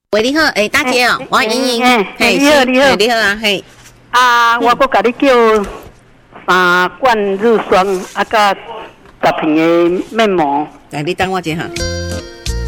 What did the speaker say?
喂，你好，大姐哦，我莹莹，你好啊，嘿。 我阁甲你叫3罐日霜，甲10瓶的面膜。 来，你等我一下。